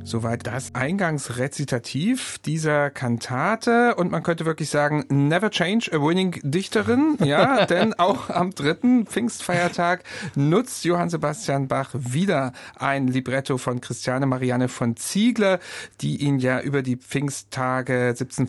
Soweit das Eingangsrezitativ dieser Kantate. Und man könnte wirklich sagen, never change a winning Dichterin. Ja, denn auch am 3. Pfingstfeiertag nutzt Johann Sebastian Bach wieder ein Libretto von Christiane Marianne von Ziegler, die ihn ja über die Pfingsttage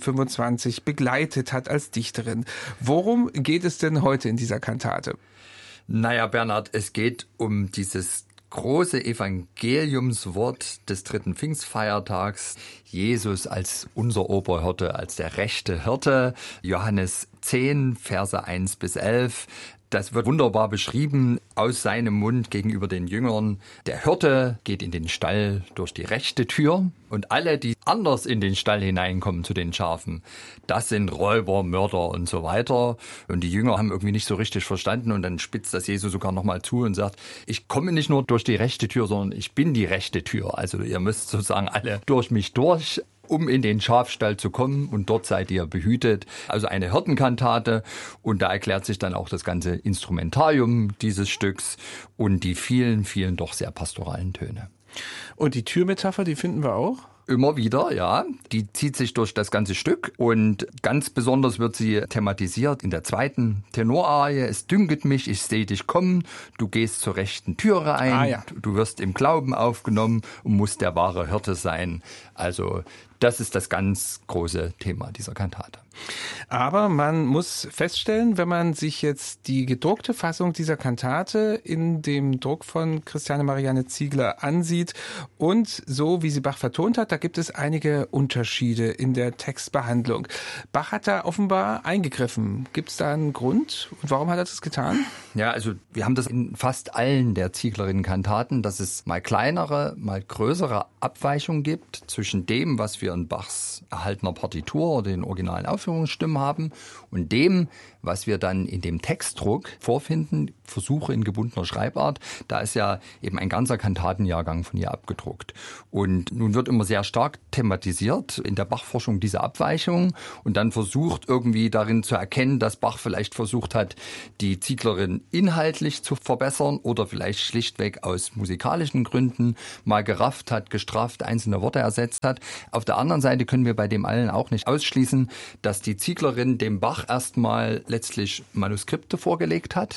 1725 begleitet hat als Dichterin. Worum geht es denn heute in dieser Kantate? Naja, Bernhard, es geht um dieses große Evangeliumswort des 3. Pfingstfeiertags. Jesus als unser Oberhirte, als der rechte Hirte. Johannes 10, Verse 1 bis 11. Das wird wunderbar beschrieben aus seinem Mund gegenüber den Jüngern. Der Hirte geht in den Stall durch die rechte Tür und alle, die anders in den Stall hineinkommen zu den Schafen, das sind Räuber, Mörder und so weiter. Und die Jünger haben irgendwie nicht so richtig verstanden und dann spitzt das Jesus sogar nochmal zu und sagt, ich komme nicht nur durch die rechte Tür, sondern ich bin die rechte Tür. Also ihr müsst sozusagen alle durch mich durch, um in den Schafstall zu kommen und dort seid ihr behütet. Also eine Hirtenkantate und da erklärt sich dann auch das ganze Instrumentarium dieses Stücks und die vielen, vielen doch sehr pastoralen Töne. Und die Türmetapher, die finden wir auch? Immer wieder, ja. Die zieht sich durch das ganze Stück und ganz besonders wird sie thematisiert in der 2. Tenorarie. Es dünket mich, ich sehe dich kommen, du gehst zur rechten Türe ein, Du wirst im Glauben aufgenommen und musst der wahre Hirte sein. Also das ist das ganz große Thema dieser Kantate. Aber man muss feststellen, wenn man sich jetzt die gedruckte Fassung dieser Kantate in dem Druck von Christiane Marianne Ziegler ansieht und so, wie sie Bach vertont hat, da gibt es einige Unterschiede in der Textbehandlung. Bach hat da offenbar eingegriffen. Gibt es da einen Grund? Und warum hat er das getan? Ja, also wir haben das in fast allen der Zieglerinnen-Kantaten, dass es mal kleinere, mal größere Abweichungen gibt zwischen dem, was wir in Bachs erhaltener Partitur oder den originalen Aufführungsstimmen haben und dem, was wir dann in dem Textdruck vorfinden, Versuche in gebundener Schreibart. Da ist ja eben ein ganzer Kantatenjahrgang von ihr abgedruckt. Und nun wird immer sehr stark thematisiert in der Bachforschung diese Abweichung und dann versucht irgendwie darin zu erkennen, dass Bach vielleicht versucht hat, die Zieglerin inhaltlich zu verbessern oder vielleicht schlichtweg aus musikalischen Gründen mal gerafft hat, gestrafft, einzelne Worte ersetzt hat. Auf der anderen Seite können wir bei dem allen auch nicht ausschließen, dass die Zieglerin dem Bach erstmal letztlich Manuskripte vorgelegt hat,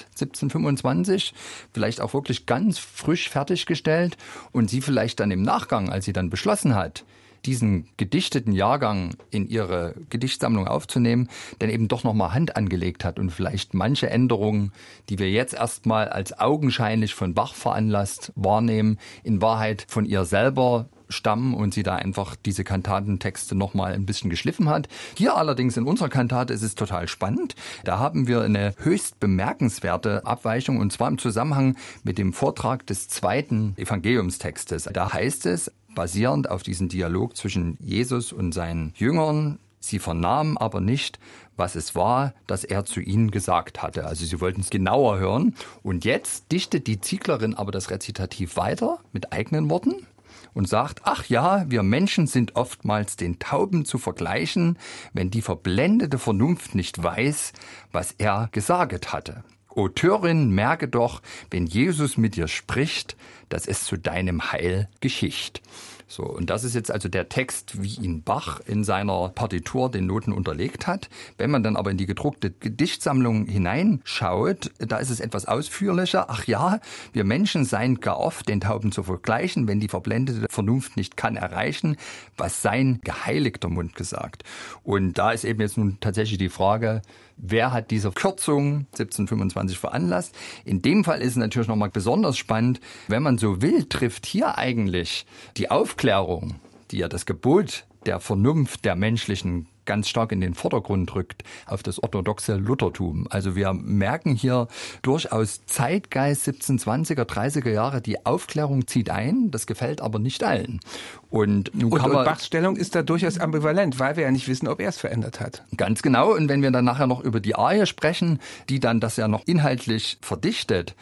1725, vielleicht auch wirklich ganz frisch fertiggestellt und sie vielleicht dann im Nachgang, als sie dann beschlossen hat, diesen gedichteten Jahrgang in ihre Gedichtsammlung aufzunehmen, dann eben doch nochmal Hand angelegt hat und vielleicht manche Änderungen, die wir jetzt erstmal als augenscheinlich von Bach veranlasst wahrnehmen, in Wahrheit von ihr selber stammen und sie da einfach diese Kantatentexte nochmal ein bisschen geschliffen hat. Hier allerdings in unserer Kantate ist es total spannend. Da haben wir eine höchst bemerkenswerte Abweichung und zwar im Zusammenhang mit dem Vortrag des 2. Evangeliumstextes. Da heißt es, basierend auf diesen Dialog zwischen Jesus und seinen Jüngern, sie vernahmen aber nicht, was es war, das er zu ihnen gesagt hatte. Also sie wollten es genauer hören. Und jetzt dichtet die Zieglerin aber das Rezitativ weiter mit eigenen Worten und sagt, ach ja, wir Menschen sind oftmals den Tauben zu vergleichen, wenn die verblendete Vernunft nicht weiß, was er gesaget hatte. O Törin, merke doch, wenn Jesus mit dir spricht, dass es zu deinem Heil geschicht. So, und das ist jetzt also der Text, wie ihn Bach in seiner Partitur den Noten unterlegt hat. Wenn man dann aber in die gedruckte Gedichtsammlung hineinschaut, da ist es etwas ausführlicher. Ach ja, wir Menschen seien gar oft den Tauben zu vergleichen, wenn die verblendete Vernunft nicht kann erreichen, was sein geheiligter Mund gesagt. Und da ist eben jetzt nun tatsächlich die Frage, wer hat diese Kürzung 1725 veranlasst? In dem Fall ist es natürlich nochmal besonders spannend, wenn man so will, trifft hier eigentlich die Aufklärung, die ja das Gebot der Vernunft der menschlichen ganz stark in den Vordergrund rückt, auf das orthodoxe Luthertum. Also wir merken hier durchaus Zeitgeist 1720er, 30er Jahre, die Aufklärung zieht ein, das gefällt aber nicht allen. Und Bachs Stellung ist da durchaus ambivalent, weil wir ja nicht wissen, ob er es verändert hat. Ganz genau. Und wenn wir dann nachher noch über die Arie sprechen, die dann das ja noch inhaltlich verdichtet,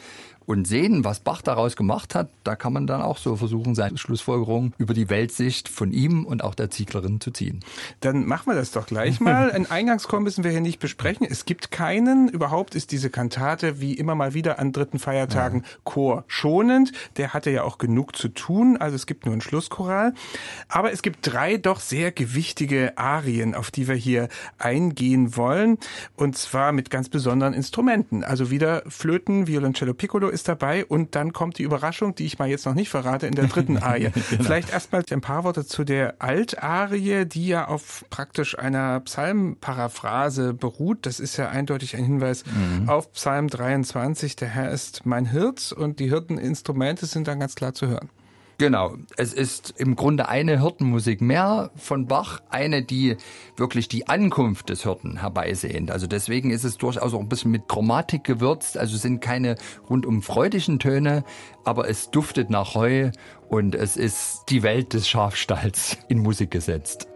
und sehen, was Bach daraus gemacht hat, da kann man dann auch so versuchen, seine Schlussfolgerungen über die Weltsicht von ihm und auch der Zieglerin zu ziehen. Dann machen wir das doch gleich mal. Einen Eingangschor müssen wir hier nicht besprechen. Es gibt keinen. Überhaupt ist diese Kantate wie immer mal wieder an dritten Feiertagen chorschonend. Der hatte ja auch genug zu tun. Also es gibt nur einen Schlusschoral. Aber es gibt 3 doch sehr gewichtige Arien, auf die wir hier eingehen wollen. Und zwar mit ganz besonderen Instrumenten. Also wieder Flöten, Violoncello, Piccolo ist dabei. Und dann kommt die Überraschung, die ich mal jetzt noch nicht verrate, in der dritten Arie. Genau. Vielleicht erstmal ein paar Worte zu der Altarie, die ja auf praktisch einer Psalmparaphrase beruht. Das ist ja eindeutig ein Hinweis auf Psalm 23. Der Herr ist mein Hirt und die Hirteninstrumente sind dann ganz klar zu hören. Genau, es ist im Grunde eine Hirtenmusik mehr von Bach, eine, die wirklich die Ankunft des Hirten herbeisehnt. Also deswegen ist es durchaus auch ein bisschen mit Chromatik gewürzt, also sind keine rundum freudigen Töne, aber es duftet nach Heu und es ist die Welt des Schafstalls in Musik gesetzt.